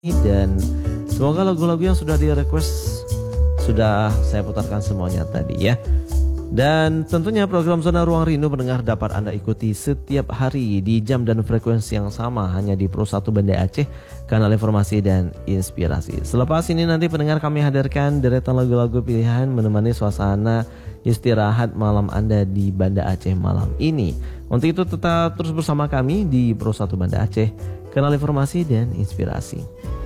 Dan semoga lagu-lagu yang sudah di request sudah saya putarkan semuanya tadi ya. Dan tentunya program Zona Ruang Rindu pendengar dapat Anda ikuti setiap hari di jam dan frekuensi yang sama hanya di Pro 1 Banda Aceh, kanal informasi dan inspirasi. Selepas ini nanti pendengar kami hadirkan deretan lagu-lagu pilihan menemani suasana istirahat malam Anda di Banda Aceh malam ini. Untuk itu tetap terus bersama kami di Pro 1 Banda Aceh, kanal informasi dan inspirasi.